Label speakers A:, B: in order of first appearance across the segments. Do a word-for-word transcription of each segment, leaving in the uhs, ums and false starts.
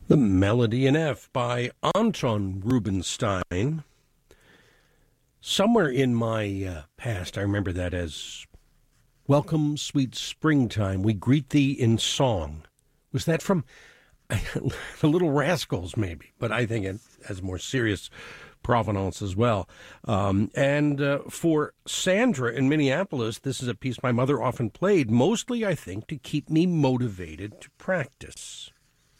A: The Melody in F by Anton Rubinstein. Somewhere in my uh, past, I remember that as Welcome, Sweet Springtime, We Greet Thee in Song. Was that from The Little Rascals, maybe? But I think it has more serious provenance as well. Um, and uh, for Sandra in Minneapolis, this is a piece my mother often played, mostly, I think, to keep me motivated to practice.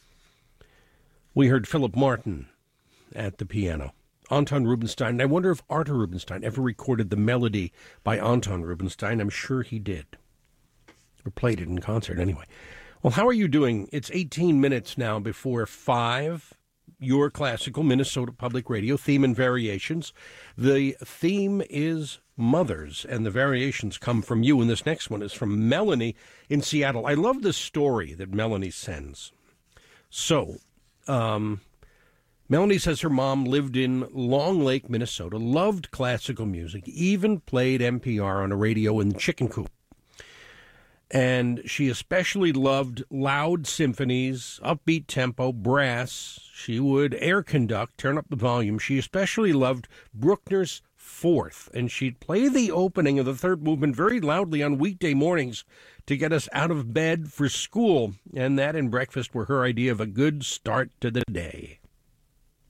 A: We heard Philip Martin at the piano, Anton Rubinstein. And I wonder if Arthur Rubinstein ever recorded the melody by Anton Rubinstein. I'm sure he did, or played it in concert anyway. Well, how are you doing? It's eighteen minutes now before five. Your classical Minnesota Public Radio theme and variations. The theme is mothers, and the variations come from you. And this next one is from Melanie in Seattle. I love the story that Melanie sends. So, Um, Melanie says her mom lived in Long Lake, Minnesota, loved classical music, even played N P R on a radio in the chicken coop. And she especially loved loud symphonies, upbeat tempo, brass. She would air conduct, turn up the volume. She especially loved Bruckner's Fourth, and she'd play the opening of the third movement very loudly on weekday mornings to get us out of bed for school, and that and breakfast were her idea of a good start to the day.